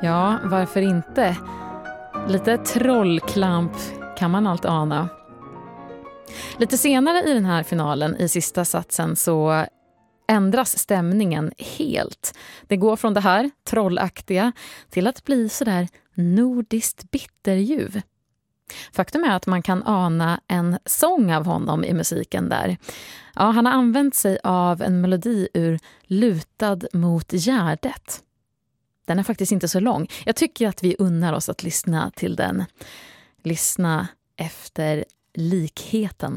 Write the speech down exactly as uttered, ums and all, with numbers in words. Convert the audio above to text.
Ja, varför inte? Lite trollklamp kan man allt ana. Lite senare i den här finalen, i sista satsen, så ändras stämningen helt. Det går från det här trollaktiga till att bli sådär nordiskt bitterljuv. Faktum är att man kan ana en sång av honom i musiken där. Ja, han har använt sig av en melodi ur Lutad mot Gärdet. Den är faktiskt inte så lång. Jag tycker att vi unnar oss att lyssna till den. Lyssna efter likheten.